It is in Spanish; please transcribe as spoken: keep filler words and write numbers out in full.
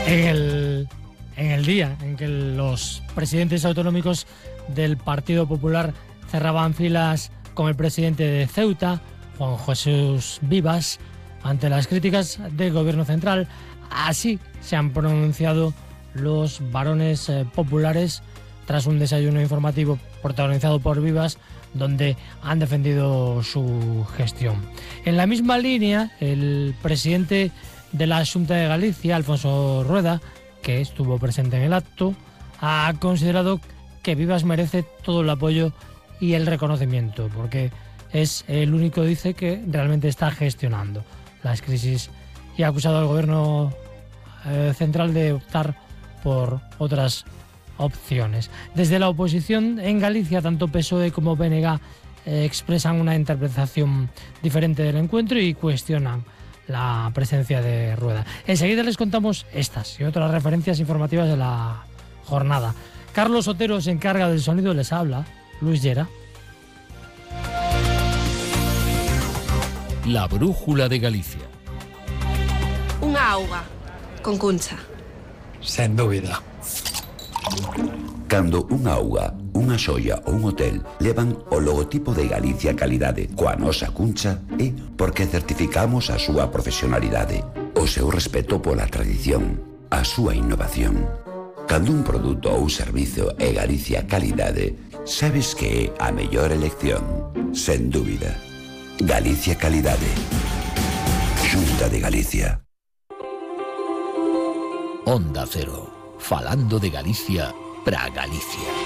En el, en el día en que los presidentes autonómicos del Partido Popular cerraban filas con el presidente de Ceuta, Juan Jesús Vivas, ante las críticas del gobierno central, así se han pronunciado los varones eh, populares tras un desayuno informativo protagonizado por Vivas, donde han defendido su gestión. En la misma línea, el presidente de la Xunta de Galicia, Alfonso Rueda, que estuvo presente en el acto, ha considerado que Vivas merece todo el apoyo y el reconocimiento, porque es el único, dice, que realmente está gestionando las crisis, y ha acusado al gobierno eh, central de optar por otras opciones. Desde la oposición en Galicia, tanto P S O E como B N G eh, expresan una interpretación diferente del encuentro y cuestionan la presencia de Rueda. Enseguida les contamos estas y otras referencias informativas de la jornada. Carlos Otero se encarga del sonido, les habla Luis Llera. La brújula de Galicia. Unha auga con Cuncha. Sen dúbida. Cando unha auga, unha xoia ou un hotel levan o logotipo de Galicia Calidade coa nosa cuncha, é porque certificamos a súa profesionalidade, o seu respeto pola tradición, a súa innovación. Cando un produto ou servizo é Galicia Calidade, sabes que é a mellor elección, sen dúbida. Galicia Calidade. Xunta de Galicia. Onda Cero. Falando de Galicia para Galicia.